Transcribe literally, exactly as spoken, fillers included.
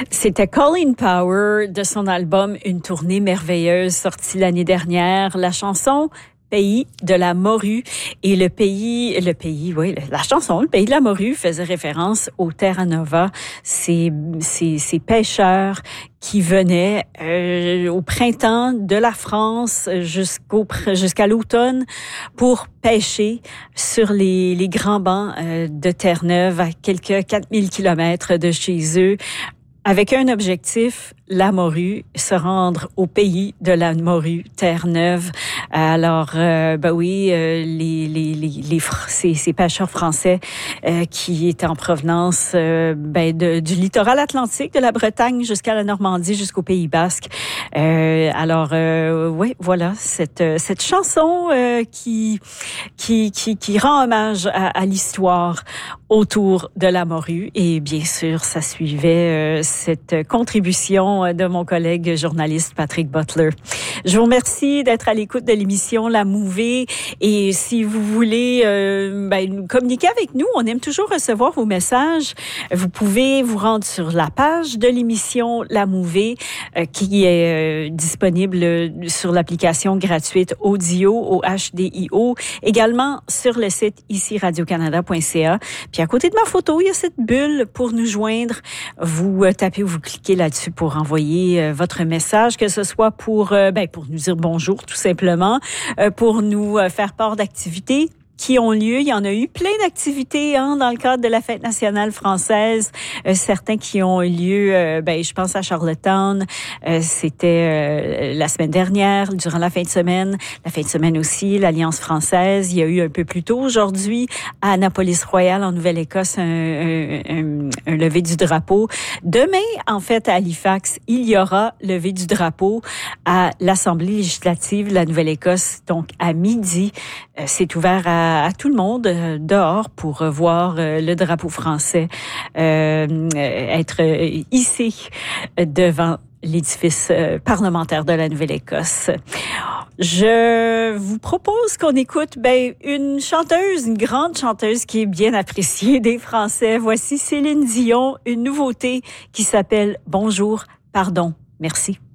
C'était Colin Power de son album Une tournée merveilleuse sorti l'année dernière. La chanson Pays de la morue. Et le pays, le pays, oui, la chanson, le pays de la morue faisait référence au Terra Nova, ces, ces, ces pêcheurs qui venaient euh, au printemps de la France jusqu'au jusqu'à l'automne pour pêcher sur les, les grands bancs euh, de Terre-Neuve à quelques quatre mille kilomètres de chez eux, avec un objectif, la morue, se rendre au pays de la morue, Terre-Neuve. Alors, euh, ben oui, euh, les, les, les, les ces, ces pêcheurs français euh, qui étaient en provenance euh, ben de, du littoral atlantique, de la Bretagne jusqu'à la Normandie, jusqu'au Pays Basque. Euh, alors, euh, oui, voilà, cette, cette chanson euh, qui, qui, qui, qui rend hommage à, à l'histoire autour de la morue. Et bien sûr, ça suivait euh, cette contribution de mon collègue journaliste Patrick Butler. Je vous remercie d'être à l'écoute de l'émission La Mouvée. Et si vous voulez euh, ben, communiquer avec nous, on aime toujours recevoir vos messages. Vous pouvez vous rendre sur la page de l'émission La Mouvée euh, qui est euh, disponible sur l'application gratuite Audio, au H D I O, également sur le site ici radio canada point c a. Puis à côté de ma photo, il y a cette bulle pour nous joindre. Vous euh, tapez ou vous cliquez là-dessus pour envoyer euh, votre message, que ce soit pour euh, ben pour nous dire bonjour tout simplement, euh, pour nous euh, faire part d'activités qui ont lieu. Il y en a eu plein d'activités hein, dans le cadre de la Fête nationale française. Euh, certains qui ont eu lieu, euh, ben, je pense à Charlottetown. Euh, c'était euh, la semaine dernière, durant la fin de semaine. La fin de semaine aussi, l'Alliance française. Il y a eu un peu plus tôt aujourd'hui à Annapolis-Royal, en Nouvelle-Écosse, un, un, un, un lever du drapeau. Demain, en fait, à Halifax, il y aura lever du drapeau à l'Assemblée législative de la Nouvelle-Écosse. Donc, à midi, euh, c'est ouvert à à tout le monde euh, dehors pour voir euh, le drapeau français euh, être euh, hissé devant l'édifice euh, parlementaire de la Nouvelle-Écosse. Je vous propose qu'on écoute ben, une chanteuse, une grande chanteuse qui est bien appréciée des Français. Voici Céline Dion, une nouveauté qui s'appelle Bonjour, pardon, merci.